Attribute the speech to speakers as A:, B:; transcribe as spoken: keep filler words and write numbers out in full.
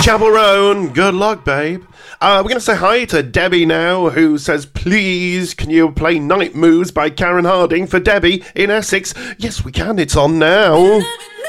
A: Chapel Roan, good luck, babe. Uh, we're going to say hi to Debbie now, who says, please, can you play Night Moves by Karen Harding for Debbie in Essex? Yes, we can. It's on now.